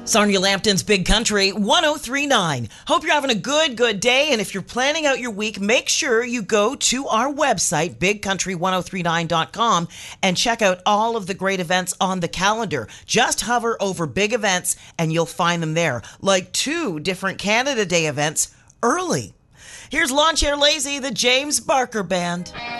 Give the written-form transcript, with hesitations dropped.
Sarnia Lambton's Big Country 1039. Hope you're having a good day. And if you're planning out your week, make sure you go to our website, bigcountry1039.com, and check out all of the great events on the calendar. Just hover over big events and you'll find them there, like 2 different Canada Day events early. Here's Lawn Chair Lazy, the James Barker Band.